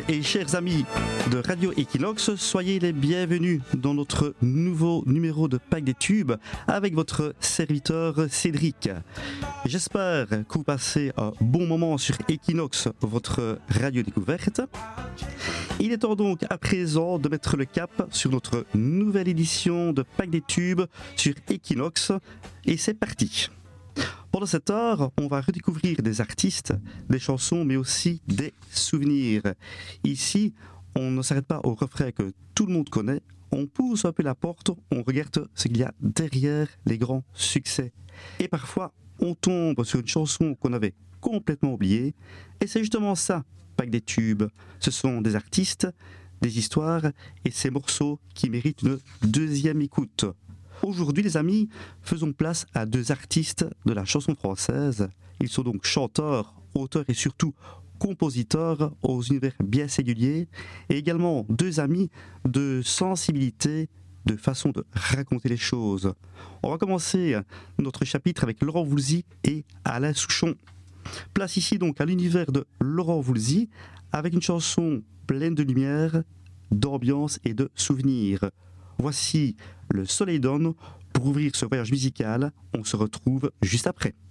et chers amis de Radio Equinox, soyez les bienvenus dans notre nouveau numéro de Pack des Tubes avec votre serviteur Cédric. J'espère que vous passez un bon moment sur Equinox, votre radio découverte. Il est temps donc à présent de mettre le cap sur notre nouvelle édition de Pack des Tubes sur Equinox et c'est parti. Pendant cette heure, on va redécouvrir des artistes, des chansons, mais aussi des souvenirs. Ici, on ne s'arrête pas au refrain que tout le monde connaît, on pousse un peu la porte, on regarde ce qu'il y a derrière les grands succès. Et parfois, on tombe sur une chanson qu'on avait complètement oubliée, et c'est justement ça, Pack des Tubes. Ce sont des artistes, des histoires, et ces morceaux qui méritent une deuxième écoute. Aujourd'hui, les amis, faisons place à deux artistes de la chanson française. Ils sont donc chanteurs, auteurs et surtout compositeurs aux univers bien singuliers et également deux amis de sensibilité, de façon de raconter les choses. On va commencer notre chapitre avec Laurent Voulzy et Alain Souchon. Place ici donc à l'univers de Laurent Voulzy avec une chanson pleine de lumière, d'ambiance et de souvenirs. Voici Le Soleil donne. Pour ouvrir ce voyage musical, on se retrouve juste après.